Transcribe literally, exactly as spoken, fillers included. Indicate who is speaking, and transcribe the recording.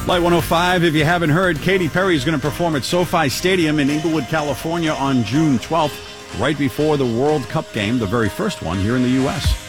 Speaker 1: Light one oh five, if you haven't heard, Katy Perry is going to perform at SoFi Stadium in Inglewood, California on June twelfth, right before the World Cup game, the very first one here in the U S